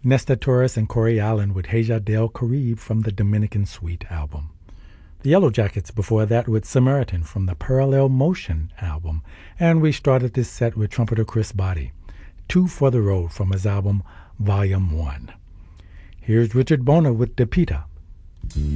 Nestor Torres and Corey Allen with Heja del Caribe from the Dominican Suite album. The Yellow Jackets before that with Samaritan from the Parallel Motion album. And we started this set with trumpeter Chris Botti, Two for the Road from his album Volume 1. Here's Richard Bona with De Pita.